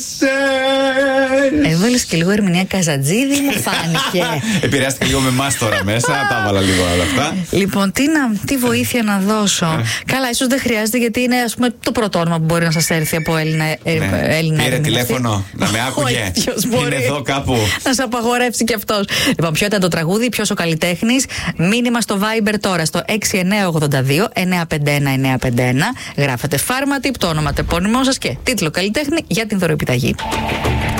Έβαλες και λίγο ερμηνεία Καζατζίδη, μου φάνηκε. Επηρεάστηκε λίγο με εμάς τώρα μέσα, τα έβαλα λίγο όλα αυτά. Λοιπόν, τι βοήθεια να δώσω. Καλά, ίσως δεν χρειάζεται, γιατί είναι, ας πούμε, το πρώτο όνομα που μπορεί να σας έρθει από Έλληνα. Πήρε τηλέφωνο, να με άκουγε. Είναι εδώ κάπου. Να σε απαγορεύσει κι αυτός. Λοιπόν, ποιο ήταν το τραγούδι, ποιος ο καλλιτέχνης. Μήνυμα στο Viber τώρα στο 6982 951 951. Γράφετε Pharmatip, το όνομα, το επώνυμό σας και τίτλο καλλιτέχνη για την δωροεπιταγή.